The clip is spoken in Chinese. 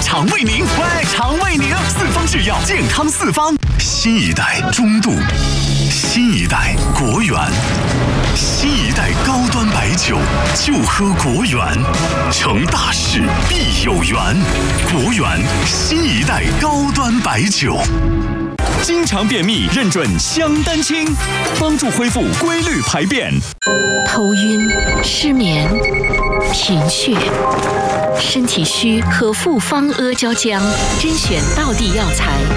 肠胃宁，胃肠胃宁，四方制药，健康四方。新一代中度，新一代国源，新一代高端白酒，就喝国源，成大事必有缘。国源新一代高端白酒。经常便秘，认准香丹青，帮助恢复规律排便。 头晕、失眠、贫血、身体虚，喝复方阿胶浆，甄选道地药材，